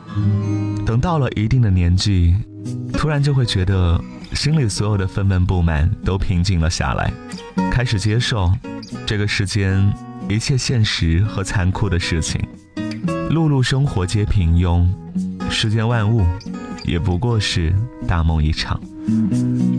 等到了一定的年纪，突然就会觉得心里所有的愤懑不满都平静了下来，开始接受这个世间一切现实和残酷的事情。碌碌生活皆平庸，世间万物也不过是大梦一场。